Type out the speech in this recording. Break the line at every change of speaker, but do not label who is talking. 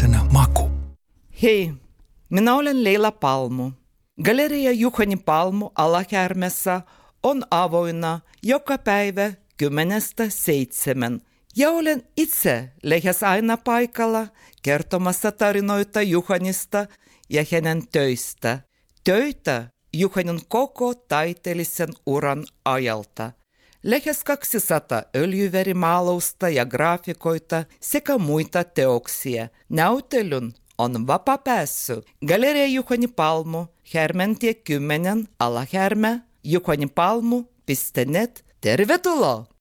suomalaisena maku.
Hei, minä olen Leila Palmu. Galeria Juhani Palmu Alahärmässä on avoinna joka päivä 10–7. Ja olen itse lähes aina paikalla kertomassa tarinoita Juhanista ja hänen töistä. Töitä Juhanin koko taiteellisen uran ajalta. Lähes 200 öljyvärimaalausta ja graafikoita sekä muita teoksia. Näytelyn on vapaa pääsy. Galeria Juhani Palmu, Härmäntie 10, Alahärmä, juhanipalmu.net. Tervetuloa!